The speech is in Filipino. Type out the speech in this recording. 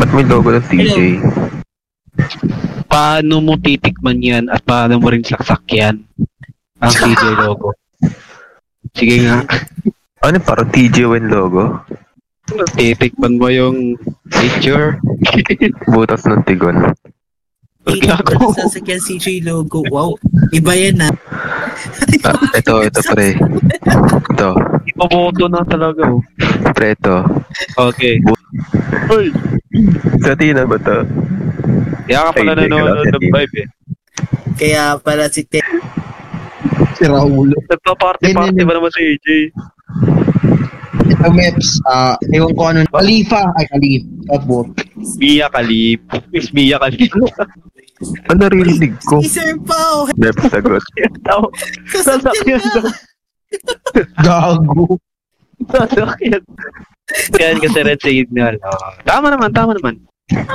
Ba't may logo ng TJ? Paano mo titikman yan at paano mo rin saksak yan? Ang TJ logo. Sige nga. Ano parang TJ Wen logo? Titikman mo yung picture. Butas ng tigon. Gago. Sasakyan CJ logo. Wow. Iba yan na. Ito pre. Ito. Ipaboto na talaga oh. Pre, ito. Okay. Uy! Sa Tina ba to? Kaya ka pala nanonood ng vibe eh. Kaya pala si Te. Si Raulo. Nagpa-party-party ba naman si AJ? Ito, Meps. Ewan ko ano. Khalifa. Ay, Khalifa. Mia Khalif. Miss Mia Khalif. Ano narinig ko? Si Sir Pao. Beb, sagot. Sasakyan na. Gago. Sasakyan. Kaya kasi red signal. Tama naman.